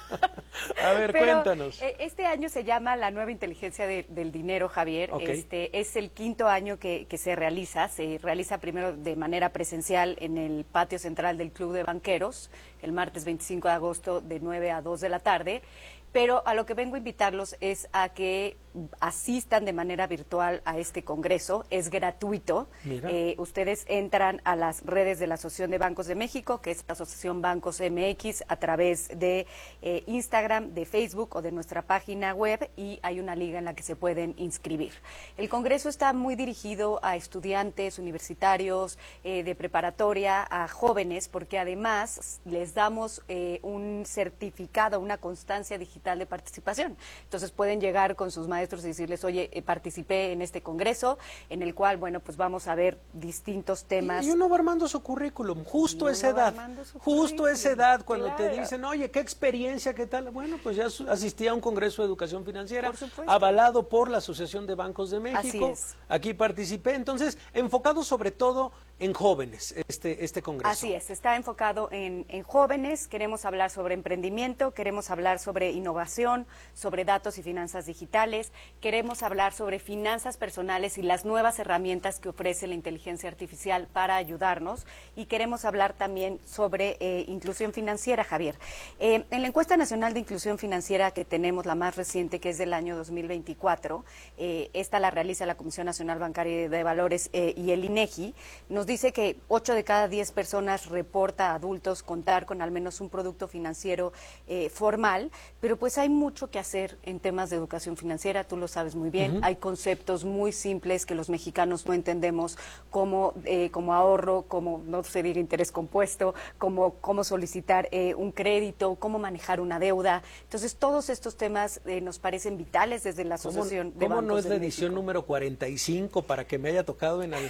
Speaker 2: A ver,
Speaker 1: Pero,
Speaker 2: cuéntanos.
Speaker 1: Eh, este año se llama la nueva inteligencia de, del dinero, Javier.
Speaker 2: Okay.
Speaker 1: Este es el quinto año que, que se realiza. Se realiza primero de manera presencial en el patio central del Club de Banqueros, el martes veinticinco de agosto de nueve a dos de la tarde. Pero a lo que vengo a invitarlos es a que asistan de manera virtual a este congreso. Es gratuito. Eh, ustedes entran a las redes de la Asociación de Bancos de México, que es la Asociación Bancos M X, a través de eh, Instagram, de Facebook o de nuestra página web, y hay una liga en la que se pueden inscribir. El congreso está muy dirigido a estudiantes universitarios, eh, de preparatoria, a jóvenes, porque además les damos eh, un certificado, una constancia digital de participación. Entonces pueden llegar con sus maestros y decirles, oye, eh, participé en este congreso, en el cual, bueno, pues vamos a ver distintos temas.
Speaker 2: Y, y uno va armando su currículum, justo a esa edad, justo a esa edad, cuando
Speaker 1: claro.
Speaker 2: te dicen, oye, qué experiencia, qué tal, bueno, pues ya asistí a un congreso de educación financiera, avalado por la Asociación de Bancos de México,
Speaker 1: Así es.
Speaker 2: Aquí participé, entonces, enfocado sobre todo en jóvenes, este, este congreso.
Speaker 1: Así es, está enfocado en, en jóvenes, queremos hablar sobre emprendimiento, queremos hablar sobre innovación, sobre datos y finanzas digitales, queremos hablar sobre finanzas personales y las nuevas herramientas que ofrece la inteligencia artificial para ayudarnos, y queremos hablar también sobre eh, inclusión financiera, Javier. Eh, en la encuesta nacional de inclusión financiera que tenemos, la más reciente, que es del año dos mil veinticuatro, eh, esta la realiza la Comisión Nacional Bancaria de Valores eh, y el INEGI, nos dice que ocho de cada diez personas reporta a adultos contar con al menos un producto financiero eh, formal, pero pues hay mucho que hacer en temas de educación financiera, tú lo sabes muy bien. Uh-huh. Hay conceptos muy simples que los mexicanos no entendemos, como, eh, como ahorro, como no se diga interés compuesto, como cómo solicitar eh, un crédito, cómo manejar una deuda. Entonces todos estos temas eh, nos parecen vitales desde la Asociación
Speaker 2: ¿Cómo,
Speaker 1: de
Speaker 2: ¿cómo
Speaker 1: Bancos
Speaker 2: no es
Speaker 1: de
Speaker 2: la
Speaker 1: México?
Speaker 2: edición número cuarenta y cinco para que me haya tocado en el...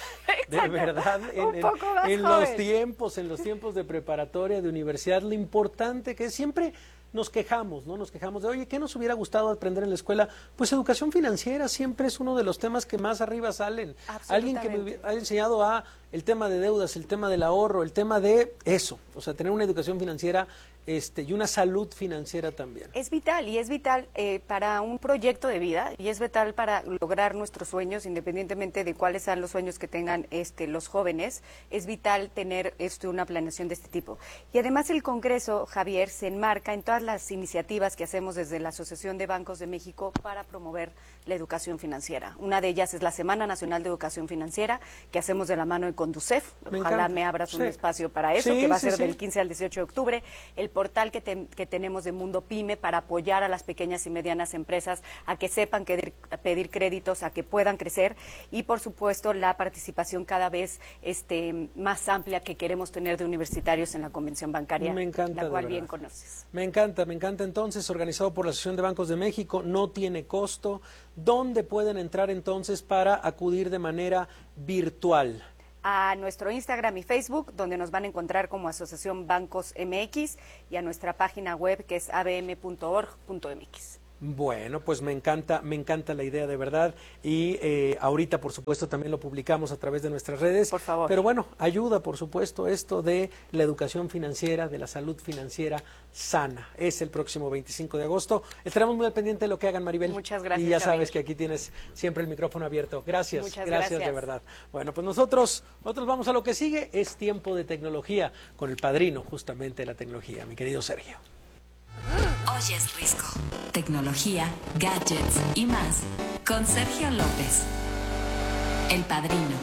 Speaker 2: De verdad, en,
Speaker 1: un poco más
Speaker 2: en, en
Speaker 1: joven.
Speaker 2: los tiempos, en los tiempos de preparatoria, de universidad, lo importante que es siempre nos quejamos, ¿no? Nos quejamos de, oye, ¿qué nos hubiera gustado aprender en la escuela? Pues educación financiera siempre es uno de los temas que más arriba salen. Alguien que me ha enseñado a el tema de deudas, el tema del ahorro, el tema de eso, o sea, tener una educación financiera este, y una salud financiera también.
Speaker 1: Es vital, y es vital eh, para un proyecto de vida, y es vital para lograr nuestros sueños, independientemente de cuáles sean los sueños que tengan este, los jóvenes. Es vital tener este, una planeación de este tipo. Y además el Congreso, Javier, se enmarca en todas las iniciativas que hacemos desde la Asociación de Bancos de México para promover la educación financiera. Una de ellas es la Semana Nacional de Educación Financiera, que hacemos de la mano de Conducef.
Speaker 2: Me
Speaker 1: Ojalá
Speaker 2: encanta.
Speaker 1: me abras
Speaker 2: Sí.
Speaker 1: un espacio para eso,
Speaker 2: Sí,
Speaker 1: que va a
Speaker 2: sí,
Speaker 1: ser
Speaker 2: sí.
Speaker 1: del quince al dieciocho de octubre. El portal que, te, que tenemos de Mundo Pyme para apoyar a las pequeñas y medianas empresas a que sepan que, a pedir créditos, a que puedan crecer, y por supuesto la participación cada vez este, más amplia que queremos tener de universitarios en la convención bancaria,
Speaker 2: me encanta,
Speaker 1: la cual
Speaker 2: de
Speaker 1: bien
Speaker 2: verdad.
Speaker 1: conoces.
Speaker 2: Me encanta, me encanta. Entonces, organizado por la Asociación de Bancos de México, no tiene costo. ¿Dónde pueden entrar entonces para acudir de manera virtual?
Speaker 1: A nuestro Instagram y Facebook, donde nos van a encontrar como Asociación Bancos M X, y a nuestra página web, que es a b m punto org punto m x.
Speaker 2: Bueno, pues me encanta, me encanta la idea de verdad, y eh, ahorita por supuesto también lo publicamos a través de nuestras redes.
Speaker 1: Por favor.
Speaker 2: Pero bueno, ayuda por supuesto esto de la educación financiera, de la salud financiera sana. Es el próximo veinticinco de agosto. Estaremos muy al pendiente de lo que hagan, Maribel.
Speaker 1: Muchas gracias.
Speaker 2: Y ya
Speaker 1: Javier.
Speaker 2: sabes que aquí tienes siempre el micrófono abierto. Gracias,
Speaker 1: Muchas
Speaker 2: gracias,
Speaker 1: gracias.
Speaker 2: de verdad. Bueno, pues nosotros, nosotros vamos a lo que sigue. Es tiempo de tecnología con el padrino justamente de la tecnología, mi querido Sergio.
Speaker 4: Oyes Risco. Tecnología, gadgets y más con Sergio López, el padrino.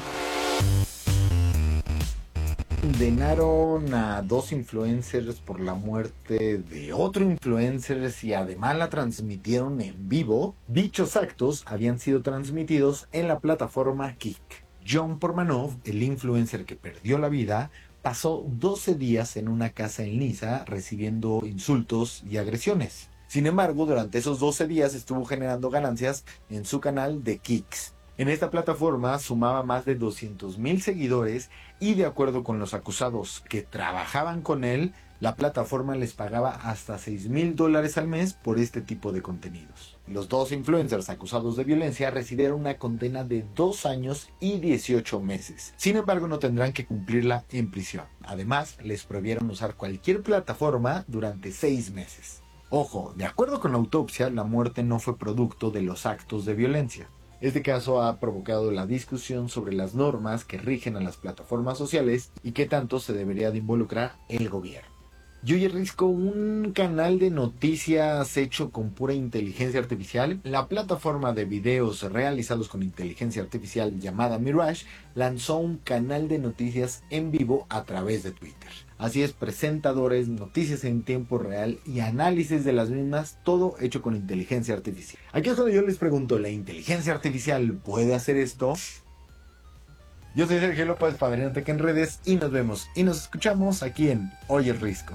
Speaker 7: Condenaron a dos influencers por la muerte de otro influencer y además la transmitieron en vivo. Dichos actos habían sido transmitidos en la plataforma Kik. John Portmanov, el influencer que perdió la vida, pasó doce días en una casa en Niza recibiendo insultos y agresiones. Sin embargo, durante esos doce días estuvo generando ganancias en su canal de Kicks. En esta plataforma sumaba más de doscientos mil seguidores y, de acuerdo con los acusados que trabajaban con él, la plataforma les pagaba hasta seis mil dólares al mes por este tipo de contenidos. Los dos influencers acusados de violencia recibieron una condena de dos años y dieciocho meses. Sin embargo, no tendrán que cumplirla en prisión. Además, les prohibieron usar cualquier plataforma durante seis meses. Ojo, de acuerdo con la autopsia, la muerte no fue producto de los actos de violencia. Este caso ha provocado la discusión sobre las normas que rigen a las plataformas sociales y qué tanto se debería de involucrar el gobierno. Y oye, Risco, un canal de noticias hecho con pura inteligencia artificial. La plataforma de videos realizados con inteligencia artificial llamada Mirage lanzó un canal de noticias en vivo a través de Twitter. Así es, presentadores, noticias en tiempo real y análisis de las mismas, todo hecho con inteligencia artificial. Aquí es cuando yo les pregunto, ¿la inteligencia artificial puede hacer esto? Yo soy Sergio López, Padrino Tech en redes, y nos vemos y nos escuchamos aquí en Oyes Risco.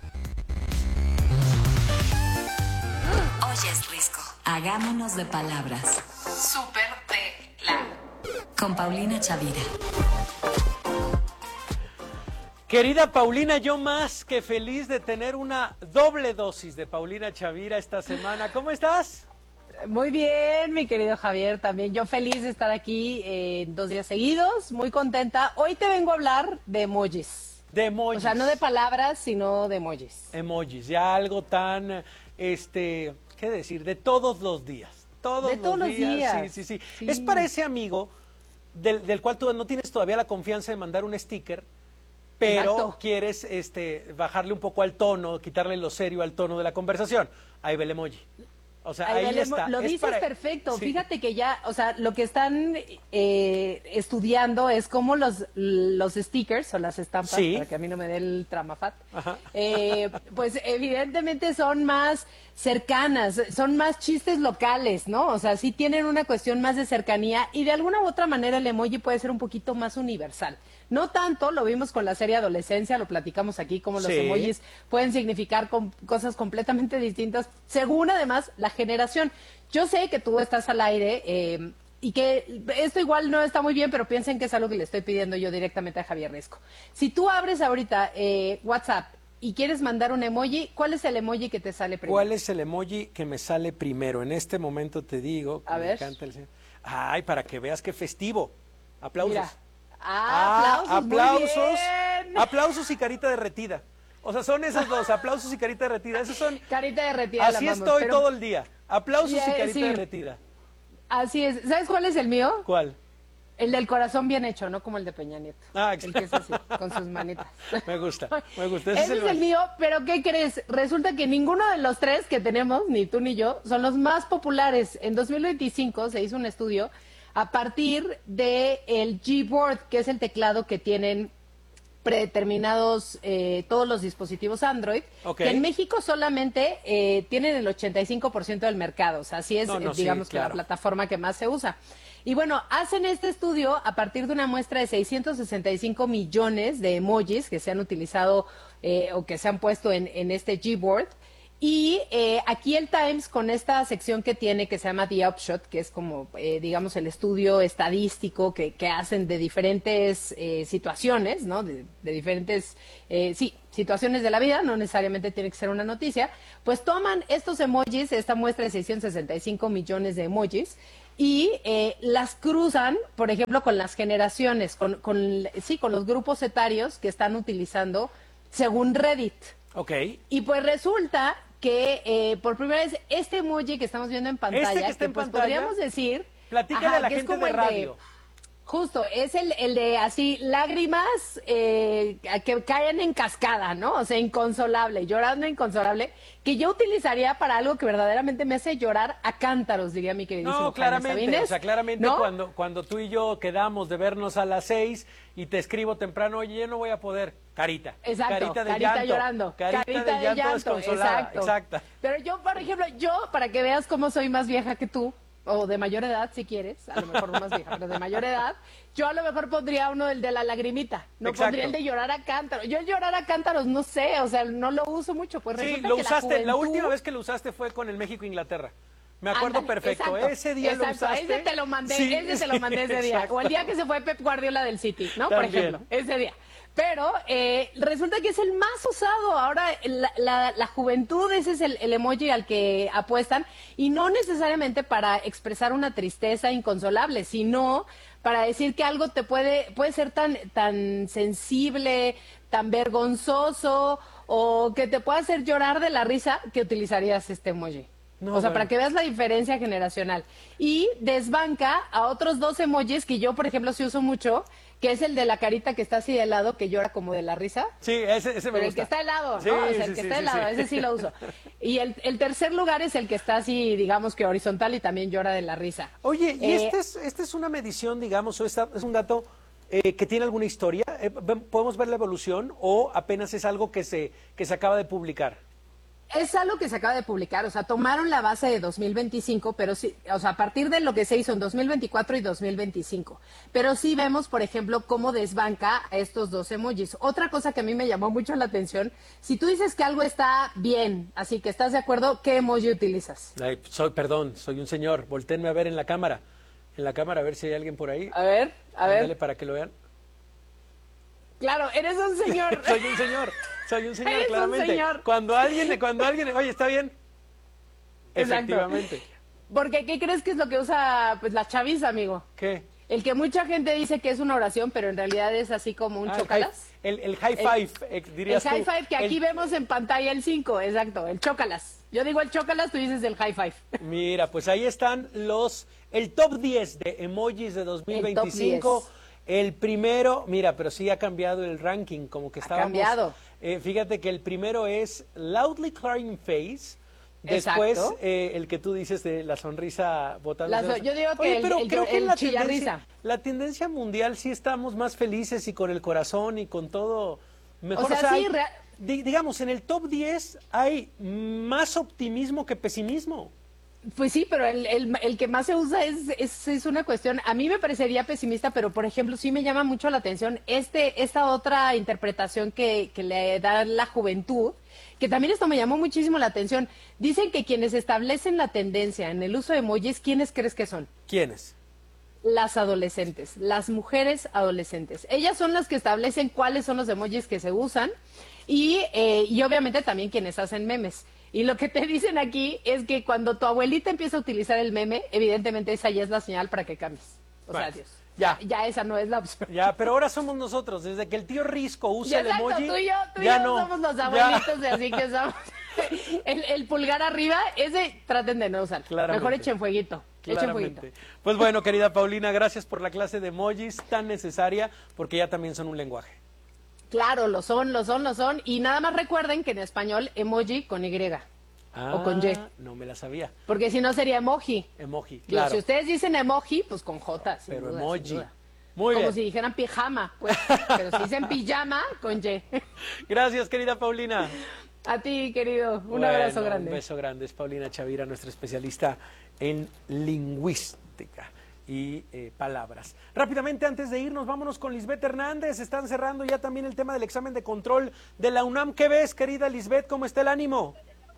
Speaker 4: Oyes Risco. Hagámonos de palabras. Súper de la. Con Paulina Chavira.
Speaker 2: Querida Paulina, yo más que feliz de tener una doble dosis de Paulina Chavira esta semana. ¿Cómo estás?
Speaker 8: Muy bien, mi querido Javier, también yo feliz de estar aquí eh, dos días seguidos, muy contenta. Hoy te vengo a hablar de emojis.
Speaker 2: De emojis.
Speaker 8: O sea, no de palabras, sino de emojis.
Speaker 2: Emojis, ya algo tan, este, ¿qué decir? De todos los días. Todos
Speaker 8: de todos
Speaker 2: los
Speaker 8: los
Speaker 2: días.
Speaker 8: días.
Speaker 2: Sí, sí, sí,
Speaker 8: sí.
Speaker 2: Es para ese amigo del, del cual tú no tienes todavía la confianza de mandar un sticker, pero
Speaker 8: Exacto.
Speaker 2: quieres este, bajarle un poco al tono, quitarle lo serio al tono de la conversación. Ahí ve el emoji. O sea, ahí, ahí está.
Speaker 8: Lo
Speaker 2: es
Speaker 8: dices
Speaker 2: para...
Speaker 8: perfecto.
Speaker 2: Sí.
Speaker 8: Fíjate que ya, o sea, lo que están eh, estudiando es cómo los, los stickers o las estampas,
Speaker 2: sí.
Speaker 8: para que a mí no me dé el tramafat, eh, pues evidentemente son más cercanas, son más chistes locales, ¿no? O sea, sí tienen una cuestión más de cercanía y de alguna u otra manera el emoji puede ser un poquito más universal. No tanto, lo vimos con la serie Adolescencia, lo platicamos aquí, cómo los
Speaker 2: sí.
Speaker 8: emojis pueden significar com- cosas completamente distintas, según además la generación. Yo sé que tú estás al aire eh, y que esto igual no está muy bien, pero piensen que es algo que le estoy pidiendo yo directamente a Javier Risco. Si tú abres ahorita eh, WhatsApp y quieres mandar un emoji, ¿cuál es el emoji que te sale primero?
Speaker 2: ¿Cuál es el emoji que me sale primero? En este momento te digo,
Speaker 8: a
Speaker 2: me
Speaker 8: ver.
Speaker 2: encanta el... Ay, para que veas qué festivo. Aplausos.
Speaker 8: Mira. Ah, aplausos,
Speaker 2: ah, aplausos,
Speaker 8: muy bien.
Speaker 2: aplausos y carita derretida. O sea, son esas dos, aplausos y carita derretida. Esos son.
Speaker 8: Carita derretida.
Speaker 2: Así
Speaker 8: la amamos,
Speaker 2: estoy
Speaker 8: pero...
Speaker 2: todo el día. Aplausos
Speaker 8: yeah,
Speaker 2: y carita
Speaker 8: sí.
Speaker 2: derretida.
Speaker 8: Así es. ¿Sabes cuál es el mío?
Speaker 2: ¿Cuál?
Speaker 8: El del corazón bien hecho, no como el de Peña Nieto.
Speaker 2: Ah,
Speaker 8: el que es así, con sus manitas.
Speaker 2: Me gusta, me gusta. Ese,
Speaker 8: Ese
Speaker 2: es el,
Speaker 8: es el mío, pero ¿qué crees? Resulta que ninguno de los tres que tenemos, ni tú ni yo, son los más populares. En dos mil veinticinco se hizo un estudio a partir de el Gboard, que es el teclado que tienen predeterminados eh, todos los dispositivos Android,
Speaker 2: Okay.
Speaker 8: que en México solamente eh, tienen el ochenta y cinco por ciento del mercado, o sea, así es,
Speaker 2: No, no,
Speaker 8: eh, digamos
Speaker 2: sí,
Speaker 8: que la
Speaker 2: claro.
Speaker 8: plataforma que más se usa. Y bueno, hacen este estudio a partir de una muestra de seiscientos sesenta y cinco millones de emojis que se han utilizado eh, o que se han puesto en, en este Gboard. Y eh, aquí el Times, con esta sección que tiene, que se llama The Upshot, que es como, eh, digamos, el estudio estadístico que, que hacen de diferentes eh, situaciones, ¿no? De, de diferentes, eh, sí, situaciones de la vida, no necesariamente tiene que ser una noticia, pues toman estos emojis, esta muestra de seiscientos sesenta y cinco millones de emojis, y eh, las cruzan, por ejemplo, con las generaciones, con, con, sí, con los grupos etarios que están utilizando según Reddit.
Speaker 2: Ok.
Speaker 8: Y pues resulta que eh, por primera vez este emoji que estamos viendo en pantalla,
Speaker 2: Este que está en
Speaker 8: pues
Speaker 2: pantalla,
Speaker 8: podríamos decir,
Speaker 2: platícale
Speaker 8: ajá,
Speaker 2: a la
Speaker 8: que es
Speaker 2: gente
Speaker 8: como
Speaker 2: de
Speaker 8: el
Speaker 2: radio.
Speaker 8: justo, es el, el de así lágrimas eh, que caen en cascada, ¿no? O sea, inconsolable, llorando inconsolable, que yo utilizaría para algo que verdaderamente me hace llorar a cántaros, diría mi queridísimo
Speaker 2: No,
Speaker 8: Jaime
Speaker 2: claramente,
Speaker 8: Sabines,
Speaker 2: o sea, claramente
Speaker 8: ¿no?
Speaker 2: cuando, cuando tú y yo quedamos de vernos a las seis y te escribo temprano, oye, yo no voy a poder, carita.
Speaker 8: Exacto,
Speaker 2: carita de
Speaker 8: carita
Speaker 2: llanto,
Speaker 8: llorando,
Speaker 2: Carita,
Speaker 8: carita
Speaker 2: de
Speaker 8: de
Speaker 2: llanto,
Speaker 8: llanto,
Speaker 2: desconsolada,
Speaker 8: exacto.
Speaker 2: exacta.
Speaker 8: Pero yo, por ejemplo, yo, para que veas cómo soy más vieja que tú, o de mayor edad, si quieres, a lo mejor no más vieja, pero de mayor edad, yo a lo mejor pondría uno del de la lagrimita, no
Speaker 2: Exacto.
Speaker 8: pondría el de llorar a cántaros. Yo el llorar a cántaros, no sé, o sea, no lo uso mucho, pues
Speaker 2: Sí,
Speaker 8: resulta
Speaker 2: lo
Speaker 8: que
Speaker 2: usaste, la,
Speaker 8: juventud-
Speaker 2: última vez que lo usaste fue con el México-Inglaterra. Me acuerdo
Speaker 8: Ándale,
Speaker 2: perfecto,
Speaker 8: exacto,
Speaker 2: ese día lo
Speaker 8: exacto,
Speaker 2: usaste.
Speaker 8: ese te lo mandé,
Speaker 2: Sí,
Speaker 8: ese te lo mandé ese día.
Speaker 2: exacto.
Speaker 8: O el día que se fue Pep Guardiola del City, ¿no? Por
Speaker 2: También.
Speaker 8: ejemplo, ese día. Pero eh, resulta que es el más usado. Ahora, la, la, la juventud, ese es el, el emoji al que apuestan. Y no necesariamente para expresar una tristeza inconsolable, sino para decir que algo te puede, puede ser tan, tan sensible, tan vergonzoso, o que te pueda hacer llorar de la risa, que utilizarías este emoji.
Speaker 2: No,
Speaker 8: o sea,
Speaker 2: bueno.
Speaker 8: para que veas la diferencia generacional. Y desbanca a otros dos emojis que yo, por ejemplo, sí uso mucho, que es el de la carita que está así de lado, que llora como de la risa.
Speaker 2: Sí, ese, ese me
Speaker 8: Pero el
Speaker 2: gusta.
Speaker 8: que está de lado, ¿no?
Speaker 2: Sí,
Speaker 8: o sea, el
Speaker 2: sí,
Speaker 8: que
Speaker 2: sí,
Speaker 8: está de
Speaker 2: sí,
Speaker 8: lado,
Speaker 2: sí.
Speaker 8: ese sí lo uso. Y el, el tercer lugar es el que está así, digamos que horizontal y también llora de la risa.
Speaker 2: Oye, ¿y
Speaker 8: Eh,
Speaker 2: este, es, este es una medición, digamos, o esta, es un dato eh, que tiene alguna historia? Eh, ve- ¿Podemos ver la evolución o apenas es algo que se, que se acaba de publicar?
Speaker 8: Es algo que se acaba de publicar, o sea, tomaron la base de dos mil veinticinco, pero sí, o sea, a partir de lo que se hizo en dos mil veinticuatro y dos mil veinticinco. Pero sí vemos, por ejemplo, cómo desbanca a estos dos emojis. Otra cosa que a mí me llamó mucho la atención, si tú dices que algo está bien, así que estás de acuerdo, ¿qué emoji utilizas?
Speaker 2: Ay, soy, perdón, soy un señor. Voltéenme a ver en la cámara. En la cámara, a ver si hay alguien por ahí.
Speaker 8: A ver, a ver.
Speaker 2: Ándale para que lo vean.
Speaker 8: Claro, eres un señor.
Speaker 2: soy un señor, soy un señor,
Speaker 8: Eres un
Speaker 2: claramente.
Speaker 8: señor.
Speaker 2: Cuando alguien, cuando alguien, oye, ¿está bien?
Speaker 8: Exacto.
Speaker 2: Efectivamente.
Speaker 8: Porque, ¿qué crees que es lo que usa pues la chaviza, amigo?
Speaker 2: ¿Qué?
Speaker 8: El que mucha gente dice que es una oración, pero en realidad es así como un
Speaker 2: Ah, el
Speaker 8: chocalas.
Speaker 2: high- El, el high five, eh,
Speaker 8: El
Speaker 2: dirías
Speaker 8: high
Speaker 2: tú.
Speaker 8: five que aquí
Speaker 2: El-
Speaker 8: vemos en pantalla el cinco, exacto, el chócalas. Yo digo el chócalas, tú dices el high five.
Speaker 2: Mira, pues ahí están los, el top diez de emojis de dos mil veinticinco.
Speaker 8: El top diez.
Speaker 2: El primero, mira, pero sí ha cambiado el ranking, como que estábamos.
Speaker 8: cambiado.
Speaker 2: eh, fíjate que el primero es Loudly Crying Face. Después,
Speaker 8: Exacto.
Speaker 2: eh, el que tú dices de la sonrisa botando.
Speaker 8: La so- yo digo que el- el-
Speaker 2: creo que
Speaker 8: el
Speaker 2: la
Speaker 8: chillarrisa.
Speaker 2: tendencia, la tendencia mundial sí estamos más felices y con el corazón y con todo mejor.
Speaker 8: O sea, sí,
Speaker 2: hay-
Speaker 8: rea-
Speaker 2: di- digamos, en el top diez hay más optimismo que pesimismo.
Speaker 8: Pues sí, pero el, el, el que más se usa es, es, es una cuestión, a mí me parecería pesimista, pero por ejemplo sí me llama mucho la atención este esta otra interpretación que, que le da la juventud, que también esto me llamó muchísimo la atención. Dicen que quienes establecen la tendencia en el uso de emojis, ¿quiénes crees que son?
Speaker 2: ¿Quiénes?
Speaker 8: Las adolescentes, las mujeres adolescentes. Ellas son las que establecen cuáles son los emojis que se usan y, eh, y obviamente también quienes hacen memes. Y lo que te dicen aquí es que cuando tu abuelita empieza a utilizar el meme, evidentemente esa ya es la señal para que cambies. O sea,
Speaker 2: Bueno,
Speaker 8: adiós.
Speaker 2: ya.
Speaker 8: Ya esa no es la opción.
Speaker 2: Ya, pero ahora somos nosotros. Desde que el tío Risco usa
Speaker 8: Ya,
Speaker 2: el
Speaker 8: exacto,
Speaker 2: emoji,
Speaker 8: tú y yo, tú y
Speaker 2: ya
Speaker 8: yo
Speaker 2: no.
Speaker 8: somos los
Speaker 2: Ya.
Speaker 8: abuelitos de así que somos. El, el pulgar arriba, ese traten de no usar.
Speaker 2: Claramente.
Speaker 8: Mejor echen fueguito. Echen fueguito.
Speaker 2: Claramente. Pues bueno, querida Paulina, gracias por la clase de emojis tan necesaria, porque ya también son un lenguaje.
Speaker 8: Claro, lo son, lo son, lo son. Y nada más recuerden que en español emoji con Y. O con Y.
Speaker 2: Ah, no me la sabía.
Speaker 8: Porque si no sería emoji.
Speaker 2: Emoji,
Speaker 8: Digo,
Speaker 2: claro.
Speaker 8: si ustedes dicen emoji, pues con J. sin
Speaker 2: Pero
Speaker 8: duda,
Speaker 2: emoji.
Speaker 8: sin duda.
Speaker 2: Muy
Speaker 8: Como
Speaker 2: bien.
Speaker 8: si dijeran pijama, pues, pero si dicen pijama, con Y.
Speaker 2: Gracias, querida Paulina.
Speaker 8: A ti, querido, un
Speaker 2: Bueno,
Speaker 8: abrazo grande.
Speaker 2: Un beso grande. Es Paulina Chavira, nuestra especialista en lingüística y eh, palabras. Rápidamente, antes de irnos, vámonos con Lisbeth Hernández. Están cerrando ya también el tema del examen de control de la UNAM. ¿Qué ves, querida Lisbeth? ¿Cómo está el ánimo?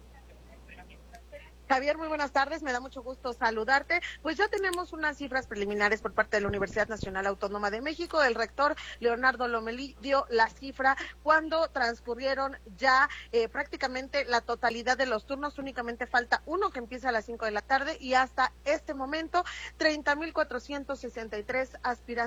Speaker 9: Javier, muy buenas tardes, me da mucho gusto saludarte. Pues ya tenemos unas cifras preliminares por parte de la Universidad Nacional Autónoma de México. El rector Leonardo Lomelí dio la cifra cuando transcurrieron ya eh, prácticamente la totalidad de los turnos. Únicamente falta uno que empieza a las cinco de la tarde y hasta este momento treinta mil cuatrocientos sesenta y tres aspirantes